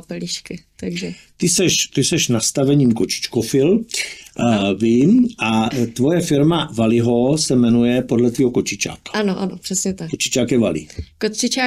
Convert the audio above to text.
pelíšky, takže... Ty seš nastavením kočičkofil, vím, a tvoje firma Valiho se jmenuje podle tvýho kočičáka. Ano, přesně tak. Kočičák je Vali. Kočičák